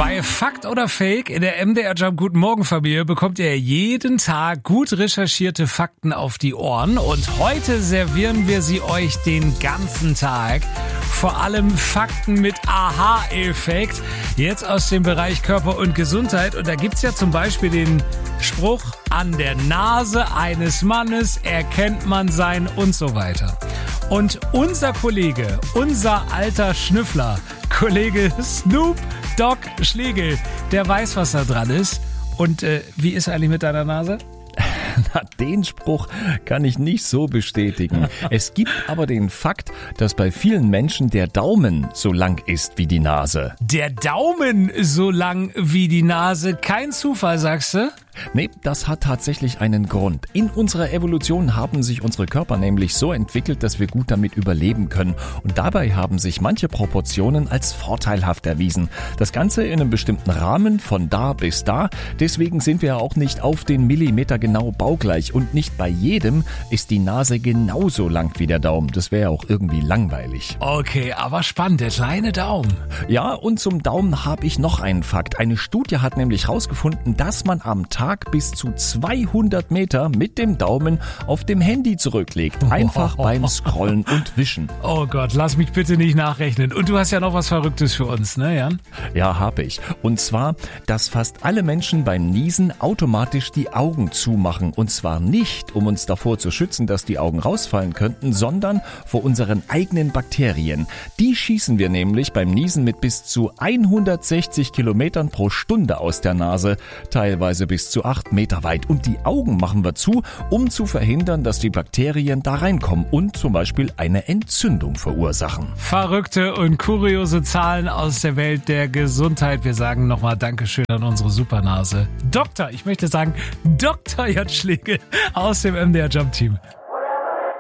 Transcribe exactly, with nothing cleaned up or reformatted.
Bei Fakt oder Fake in der M D R Jump Guten Morgen Familie bekommt ihr jeden Tag gut recherchierte Fakten auf die Ohren. Und heute servieren wir sie euch den ganzen Tag. Vor allem Fakten mit Aha-Effekt. Jetzt aus dem Bereich Körper und Gesundheit. Und da gibt's ja zum Beispiel den Spruch, an der Nase eines Mannes erkennt man sein und so weiter. Und unser Kollege, unser alter Schnüffler, Kollege Snoop Dogg Schlegel, der weiß, was da dran ist. Und äh, wie ist eigentlich mit deiner Nase? Na, den Spruch kann ich nicht so bestätigen. Es gibt aber den Fakt, dass bei vielen Menschen der Daumen so lang ist wie die Nase. Der Daumen so lang wie die Nase? Kein Zufall, sagst du? Nee, das hat tatsächlich einen Grund. In unserer Evolution haben sich unsere Körper nämlich so entwickelt, dass wir gut damit überleben können. Und dabei haben sich manche Proportionen als vorteilhaft erwiesen. Das Ganze in einem bestimmten Rahmen von da bis da. Deswegen sind wir auch nicht auf den Millimeter genau baugleich. Und nicht bei jedem ist die Nase genauso lang wie der Daumen. Das wäre auch irgendwie langweilig. Okay, aber spannend, der kleine Daumen. Ja, und zum Daumen habe ich noch einen Fakt. Eine Studie hat nämlich herausgefunden, dass man am Tag bis zu zweihundert Meter mit dem Daumen auf dem Handy zurücklegt. Einfach beim Scrollen und Wischen. Oh Gott, lass mich bitte nicht nachrechnen. Und du hast ja noch was Verrücktes für uns, ne Jan? Ja, habe ich. Und zwar, dass fast alle Menschen beim Niesen automatisch die Augen zumachen. Und zwar nicht, um uns davor zu schützen, dass die Augen rausfallen könnten, sondern vor unseren eigenen Bakterien. Die schießen wir nämlich beim Niesen mit bis zu hundertsechzig Kilometern pro Stunde aus der Nase. Teilweise bis zu acht Meter weit. Und die Augen machen wir zu, um zu verhindern, dass die Bakterien da reinkommen und zum Beispiel eine Entzündung verursachen. Verrückte und kuriose Zahlen aus der Welt der Gesundheit. Wir sagen nochmal Dankeschön an unsere Supernase. Doktor, ich möchte sagen Doktor Jan Schlegel aus dem M D R Jump Team.